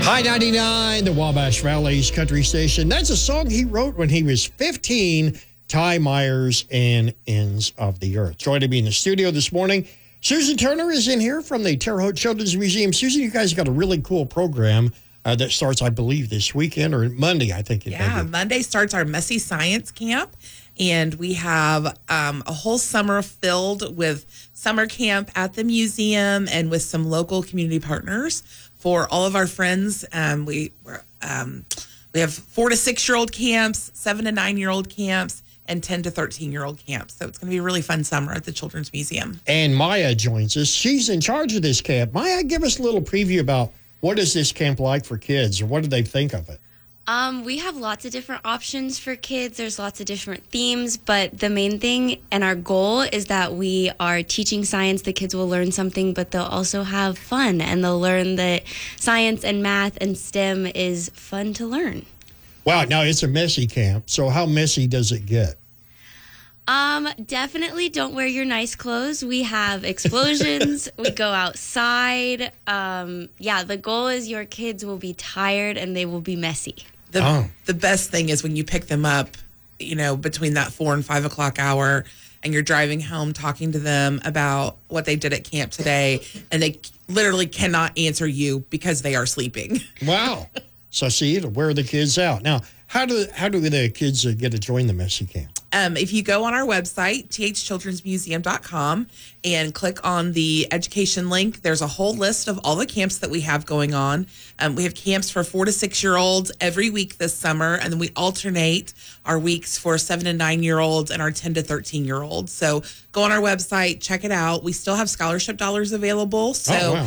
High 99, the Wabash Valley's country station. That's a song he wrote when he was 15, Ty Myers and Ends of the Earth. Joining me in the studio this morning, Susan Turner is in here from the Terre Haute Children's Museum. Susan, you guys got a really cool program that starts, I believe, this weekend or Monday, I think. Monday starts our Messy Science Camp. And we have a whole summer filled with summer camp at the museum and with some local community partners for all of our friends. We have 4 to 6-year-old camps, 7 to 9-year-old camps, and 10 to 13-year-old camps. So it's going to be a really fun summer at the Children's Museum. And Maya joins us. She's in charge of this camp. Maya, give us a little preview about what is this camp like for kids, or what do they think of it? We have lots of different options for kids. There's lots of different themes, but the main thing and our goal is that we are teaching science. The kids will learn something, but they'll also have fun, and they'll learn that science and math and STEM is fun to learn. Wow, now it's a messy camp, so how messy does it get? Definitely don't wear your nice clothes. We have explosions. We go outside. The goal is your kids will be tired and they will be messy. The best thing is when you pick them up, between that 4 and 5 o'clock hour, and you're driving home talking to them about what they did at camp today, and they literally cannot answer you because they are sleeping. Wow. So see, it'll wear the kids out. Now, how do the kids get to join the Messy Camp? If you go on our website, thchildrensmuseum.com, and click on the education link, there's a whole list of all the camps that we have going on. We have camps for 4 to 6-year-olds every week this summer, and then we alternate our weeks for 7 and 9-year-olds and our 10 to 13-year-olds. So go on our website, check it out. We still have scholarship dollars available. So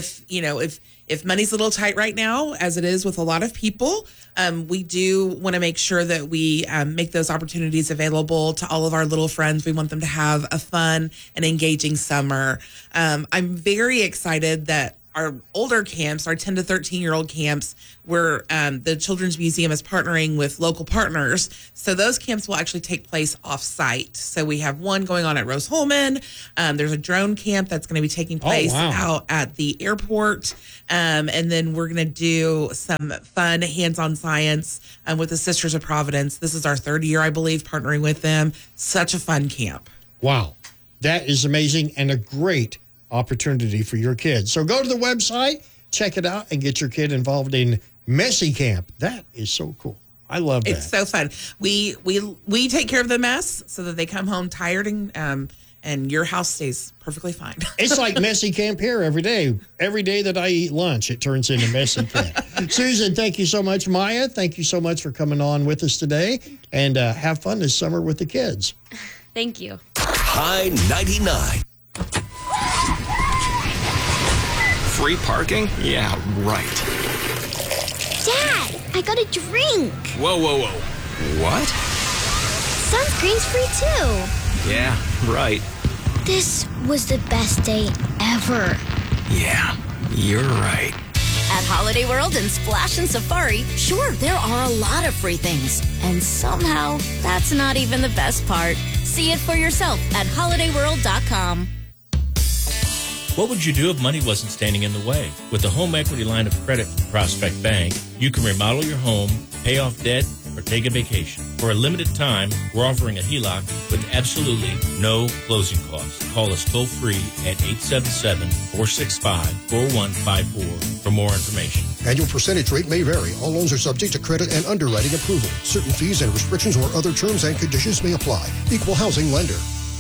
if money's a little tight right now, as it is with a lot of people, we do want to make sure that we make those opportunities available to all of our little friends. We want them to have a fun and engaging summer. I'm very excited that our older camps, our 10 to 13-year-old camps, where the Children's Museum is partnering with local partners. So those camps will actually take place off-site. So we have one going on at Rose-Hulman. There's a drone camp that's going to be taking place out at the airport. And then we're going to do some fun hands-on science with the Sisters of Providence. This is our 3rd year, I believe, partnering with them. Such a fun camp. Wow. That is amazing and a great opportunity for your kids. So go to the website, check it out, and get your kid involved in Messy Camp. That is so cool. I love that. It's so fun. We take care of the mess so that they come home tired and your house stays perfectly fine. It's like Messy Camp here every day. Every day that I eat lunch, it turns into Messy Camp. Susan, thank you so much. Maya, thank you so much for coming on with us today. And have fun this summer with the kids. Thank you. High 99. Free parking? Yeah, right. Dad, I got a drink. Whoa. What? Sunscreen's free too. Yeah, right. This was the best day ever. Yeah, you're right. At Holiday World and Splash and Safari, sure, there are a lot of free things. And somehow, that's not even the best part. See it for yourself at holidayworld.com. What would you do if money wasn't standing in the way? With the home equity line of credit from Prospect Bank, you can remodel your home, pay off debt, or take a vacation. For a limited time, we're offering a HELOC with absolutely no closing costs. Call us toll-free at 877-465-4154 for more information. Annual percentage rate may vary. All loans are subject to credit and underwriting approval. Certain fees and restrictions or other terms and conditions may apply. Equal housing lender.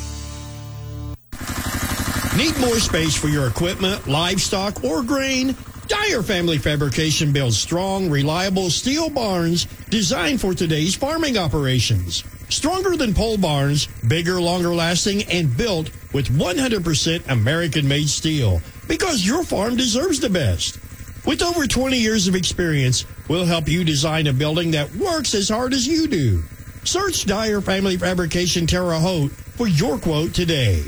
Need more space for your equipment, livestock, or grain? Dyer Family Fabrication builds strong, reliable steel barns designed for today's farming operations. Stronger than pole barns, bigger, longer lasting, and built with 100% American-made steel. Because your farm deserves the best. With over 20 years of experience, we'll help you design a building that works as hard as you do. Search Dyer Family Fabrication Terre Haute for your quote today.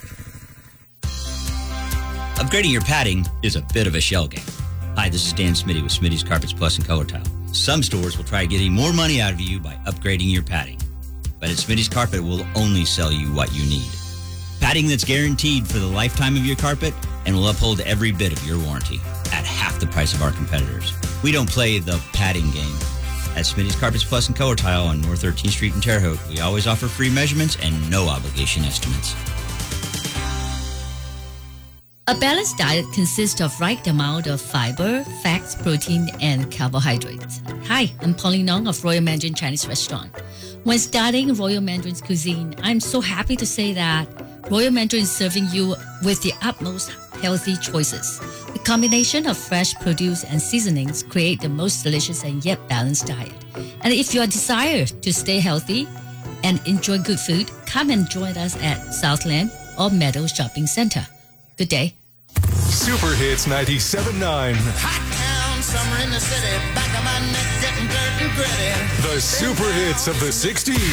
Upgrading your padding is a bit of a shell game. Hi, this is Dan Smitty with Smitty's Carpets Plus and Color Tile. Some stores will try to get even more money out of you by upgrading your padding. But at Smitty's Carpet, we'll only sell you what you need. Padding that's guaranteed for the lifetime of your carpet and will uphold every bit of your warranty at half the price of our competitors. We don't play the padding game. At Smitty's Carpets Plus and Color Tile on North 13th Street in Terre Haute, we always offer free measurements and no obligation estimates. A balanced diet consists of right amount of fiber, fats, protein, and carbohydrates. Hi, I'm Pauline Ong of Royal Mandarin Chinese Restaurant. When starting Royal Mandarin's cuisine, I'm so happy to say that Royal Mandarin is serving you with the utmost healthy choices. The combination of fresh produce and seasonings create the most delicious and yet balanced diet. And if you desire to stay healthy and enjoy good food, come and join us at Southland or Meadow Shopping Center. Good day. Super Hits 97.9. Hot town, summer in the city, back of my neck getting dirt and gritty. The super hits of the 60s.